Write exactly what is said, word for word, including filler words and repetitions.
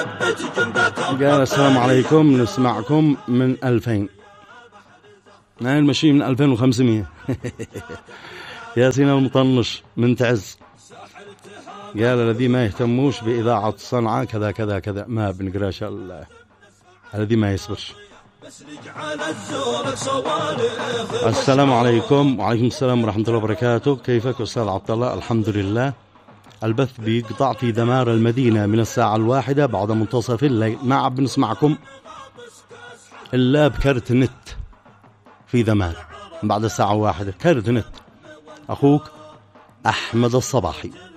قال السلام عليكم، نسمعكم من ألفين. نحن المشي من ألفين وخمسمية. ياسين المطنش من تعز قال الذي ما يهتموش بإذاعة صنعاء كذا كذا كذا ما بنقراش، الذي ما يصبرش. السلام عليكم. وعليكم السلام ورحمة الله وبركاته. كيفك أستاذ عبد الله؟ الحمد لله. البث بيقطع في دمار المدينة من الساعة الواحدة بعد منتصف الليل. ما عم بنسمعكم إلا بكرت نت في دمار بعد الساعة واحدة. كرت نت. أخوك أحمد الصباحي.